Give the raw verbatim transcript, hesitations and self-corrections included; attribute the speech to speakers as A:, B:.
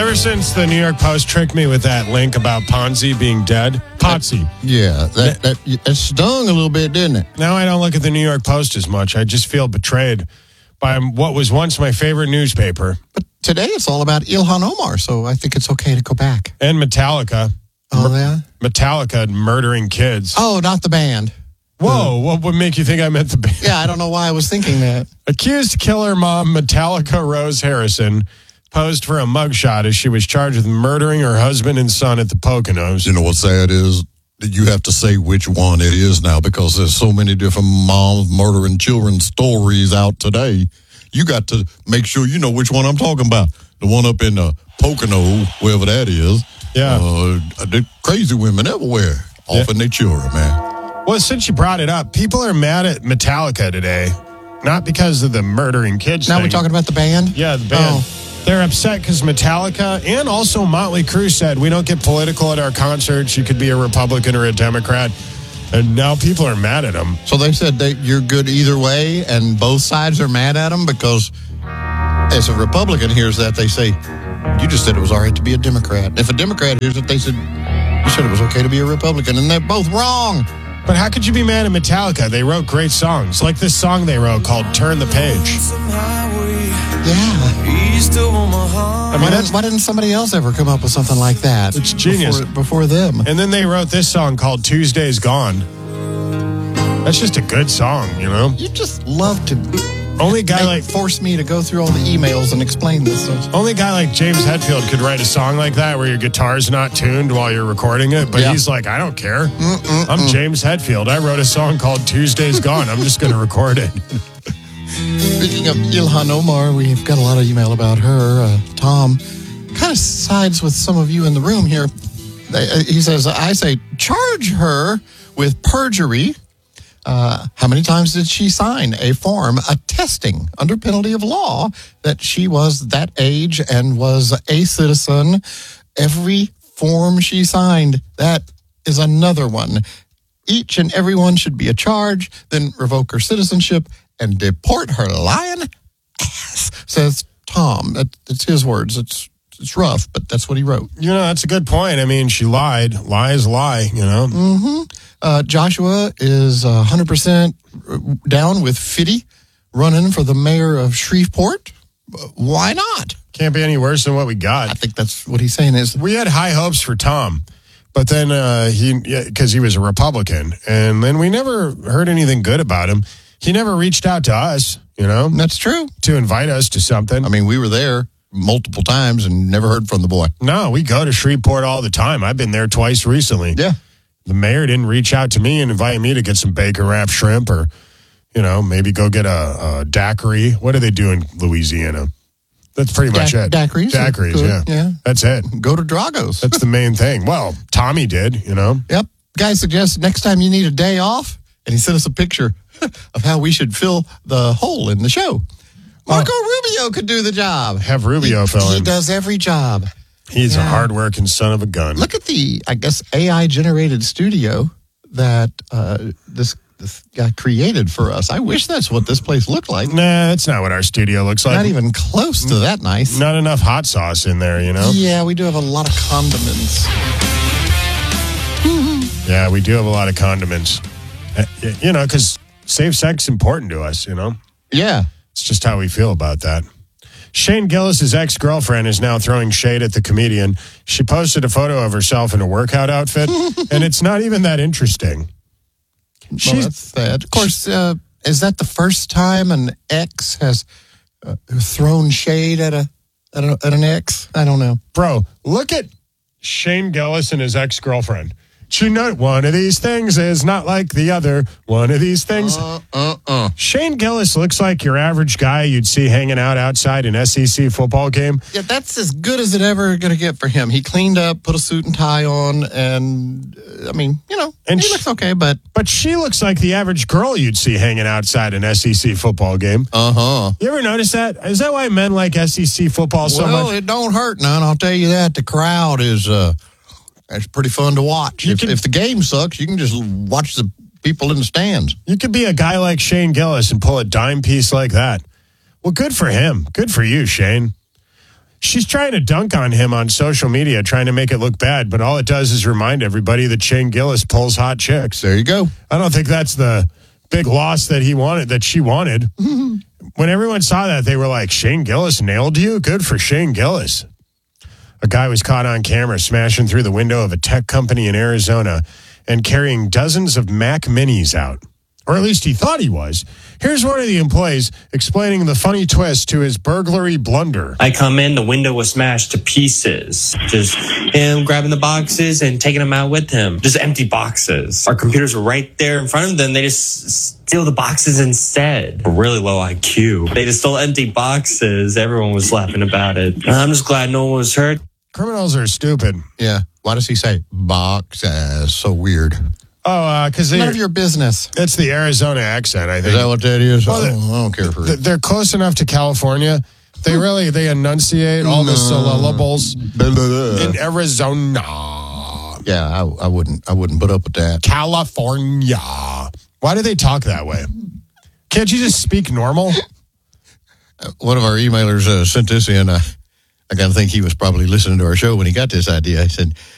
A: Ever since the New York Post tricked me with that link about Ponzi being dead, Potsy.
B: Yeah, that, that, that stung a little bit, didn't it?
A: Now I don't look at the New York Post as much. I just feel betrayed by what was once my favorite newspaper.
B: But today it's all about Ilhan Omar, so I think it's okay to go back.
A: And Metallica.
B: Oh, yeah?
A: Metallica murdering kids.
B: Oh, not the band.
A: Whoa, what would make you think I meant the band?
B: Yeah, I don't know why I was thinking that.
A: Accused killer mom Metallica Rose Harrison posed for a mugshot as she was charged with murdering her husband and son at the Poconos.
C: You know what's sad is that you have to say which one it is now because there's so many different moms murdering children stories out today. You got to make sure you know which one I'm talking about. The one up in the Pocono, wherever that is.
A: Yeah.
C: Uh, the crazy women everywhere offing yeah. their children, man.
A: Well, since you brought it up, people are mad at Metallica today. Not because of the murdering kids
B: Now
A: thing.
B: we're talking about the band?
A: Yeah, the band.
B: Oh.
A: They're upset because Metallica and also Motley Crue said, we don't get political at our concerts. You could be a Republican or a Democrat. And now people are mad at them.
B: So they said that you're good either way, and both sides are mad at them because as a Republican hears that, they say, you just said it was all right to be a Democrat. If a Democrat hears it, they said, you said it was okay to be a Republican, and they're both wrong.
A: But how could you be mad at Metallica? They wrote great songs, like this song they wrote called Turn the Page.
B: Yeah.
A: I mean,
B: why, didn't, why didn't somebody else ever come up with something like that?
A: It's genius.
B: Before, before them.
A: And then they wrote this song called Tuesday's Gone. That's just a good song, you know?
B: You just love to
A: only guy
B: make,
A: like
B: force me to go through all the emails and explain this.
A: Only guy like James Hetfield could write a song like that where your guitar's not tuned while you're recording it. But yeah. he's like, I don't care. Mm-mm-mm. I'm James Hetfield. I wrote a song called Tuesday's Gone. I'm just going to record it.
B: Speaking of Ilhan Omar, we've got a lot of email about her. Uh, Tom kind of sides with some of you in the room here. They, uh, he says, I say, charge her with perjury. Uh, how many times did she sign a form attesting under penalty of law that she was that age and was a citizen? Every form she signed, that is another one. Each and every one should be a charge, then revoke her citizenship and deport her lying ass, says Tom. That, that's his words. It's it's rough, but that's what he wrote.
A: You know, that's a good point. I mean, she lied. Lies lie, you know.
B: Mm-hmm. Uh, Joshua is uh, one hundred percent down with Fitty running for the mayor of Shreveport. Why not?
A: Can't be any worse than what we got.
B: I think that's what he's saying is.
A: We had high hopes for Tom, but then uh, he, because he was a Republican, and then we never heard anything good about him. He never reached out to us, you know.
B: That's true.
A: To invite us to something.
B: I mean, we were there multiple times and never heard from the boy.
A: No, we go to Shreveport all the time. I've been there twice recently.
B: Yeah.
A: The mayor didn't reach out to me and invite me to get some bacon wrapped shrimp or, you know, maybe go get a, a daiquiri. What do they do in Louisiana? That's pretty much
B: da-
A: it.
B: Daiquiris.
A: Daiquiris,
B: good.
A: yeah.
B: yeah.
A: That's it.
B: Go to Drago's.
A: That's the main thing. Well, Tommy did, you know.
B: Yep. Guy suggests next time you need a day off, and he sent us a picture of how we should fill the hole in the show. Marco oh. Rubio could do the job.
A: Have Rubio
B: he,
A: fill in.
B: He does every job.
A: He's
B: yeah.
A: a hard-working son of a gun.
B: Look at the, I guess, A I-generated studio that uh, this this guy created for us. I wish that's what this place looked like.
A: Nah, that's not what our studio looks like.
B: Not even close to that nice.
A: Not enough hot sauce in there, you know?
B: Yeah, we do have a lot of condiments.
A: Yeah, we do have a lot of condiments. You know, because safe sex is important to us, you know?
B: Yeah.
A: It's just how we feel about that. Shane Gillis' ex-girlfriend is now throwing shade at the comedian. She posted a photo of herself in a workout outfit, and it's not even that interesting.
B: Well,
A: She's,
B: that's sad. Of course, uh, is that the first time an ex has uh, thrown shade at a, at a at an ex? I don't know.
A: Bro, look at Shane Gillis and his ex-girlfriend. You know, one of these things is not like the other. One of these things.
B: Uh, uh, uh.
A: Shane Gillis looks like your average guy you'd see hanging out outside an S E C football game.
B: Yeah, that's as good as it ever going to get for him. He cleaned up, put a suit and tie on, and, uh, I mean, you know,
A: and
B: he
A: she,
B: looks okay, but...
A: But she looks like the average girl you'd see hanging outside an S E C football game.
B: Uh-huh.
A: You ever notice that? Is that why men like S E C football so
B: well,
A: much?
B: Well, it don't hurt none, I'll tell you that. The crowd is... uh It's pretty fun to watch. If,
A: can,
B: if the game sucks, you can just watch the people in the stands.
A: You could be a guy like Shane Gillis and pull a dime piece like that. Well, good for him. Good for you, Shane. She's trying to dunk on him on social media, trying to make it look bad, but all it does is remind everybody that Shane Gillis pulls hot chicks.
C: There you go.
A: I don't think that's the big loss that he wanted, that she wanted. When everyone saw that, they were like, Shane Gillis nailed you? Good for Shane Gillis. A guy was caught on camera smashing through the window of a tech company in Arizona and carrying dozens of Mac Minis out. Or at least he thought he was. Here's one of the employees explaining the funny twist to his burglary blunder.
D: I come in, the window was smashed to pieces. Just him grabbing the boxes and taking them out with him. Just empty boxes. Our computers were right there in front of them. They just steal the boxes instead. A really low I Q. They just stole empty boxes. Everyone was laughing about it. I'm just glad no one was hurt.
A: Criminals are stupid.
C: Yeah. Why does he say boxes? So weird.
A: Oh, because
B: None of your business.
A: It's the Arizona accent, I think.
C: Is that what that is?
A: Well,
C: oh, I don't care for it.
A: They're close enough to California. They really, they enunciate all the syllables in Arizona.
C: Yeah, I, I wouldn't. I wouldn't put up with that.
A: California. Why do they talk that way? Can't you just speak normal?
C: One of our emailers uh, sent this in. Uh, I got to think he was probably listening to our show when he got this idea. He said,